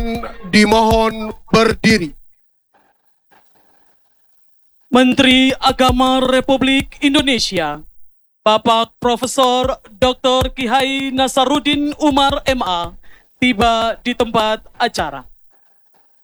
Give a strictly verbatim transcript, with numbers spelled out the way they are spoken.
dimohon berdiri. Menteri Agama Republik Indonesia, Bapak Profesor Doktor Kiai Nasaruddin Umar M A, tiba di tempat acara.